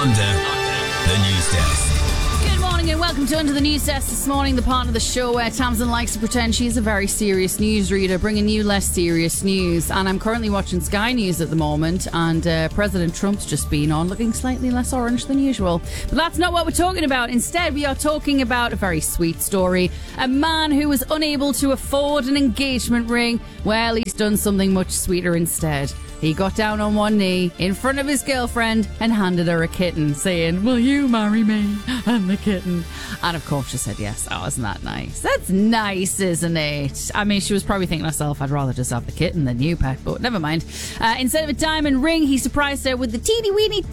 Under the News Desk. Good morning and welcome to Under the News Desk this morning, the part of the show where Tamsin likes to pretend she's a very serious newsreader, bringing you less serious news. And I'm currently watching Sky News at the moment, and President Trump's just been on, looking slightly less orange than usual. But that's not what we're talking about. Instead, we are talking about a very sweet story. A man who was unable to afford an engagement ring. Well, he's done something much sweeter instead. He got down on one knee in front of his girlfriend and handed her a kitten, saying, "Will you marry me?" And the kitten. And of course she said yes. Oh, isn't that nice? That's nice, isn't it? I mean, she was probably thinking to herself, I'd rather just have the kitten than you, pet, but never mind. Instead of a diamond ring, he surprised her with the teeny weeny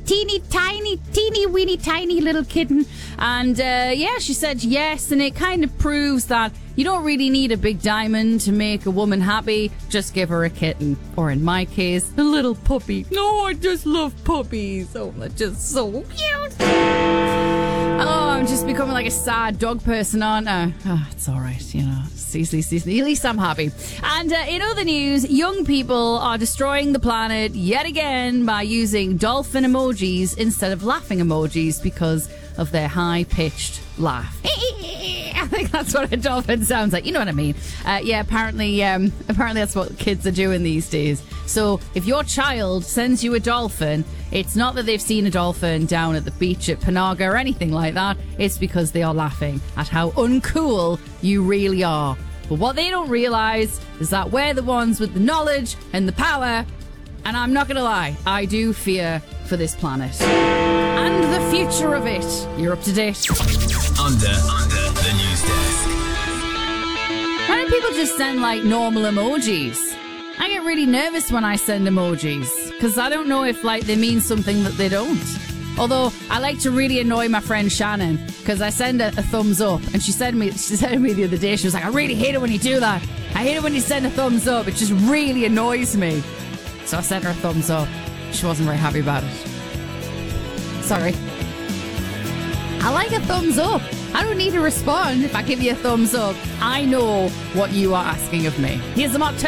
tiny little kitten. And she said yes, and it kind of proves that you don't really need a big diamond to make a woman happy. Just give her a kitten. Or in my case, a little puppy. No, I just love puppies. Oh, they're just so cute. Oh, I'm just becoming like a sad dog person, aren't I? Oh, it's all right, you know. At least I'm happy. And in other news, young people are destroying the planet yet again by using dolphin emojis instead of laughing emojis because of their high-pitched laugh. I think that's what a dolphin sounds like. You know what I mean? Apparently that's what kids are doing these days. So if your child sends you a dolphin, it's not that they've seen a dolphin down at the beach at Panaga or anything like that. It's because they are laughing at how uncool you really are. But what they don't realise is that we're the ones with the knowledge and the power. And I'm not going to lie, I do fear for this planet. And the future of it. You're up to date. Under the News Desk. Why don't people just send like normal emojis? I get really nervous when I send emojis because I don't know if like they mean something that they don't. Although I like to really annoy my friend Shannon because I send a thumbs up, and she said to me the other day, she was like, "I really hate it when you do that. I hate it when you send a thumbs up. It just really annoys me." So I sent her a thumbs up. She wasn't very happy about it. Sorry. I like a thumbs up. I don't need to respond if I give you a thumbs up. I know what you are asking of me. Here's the mock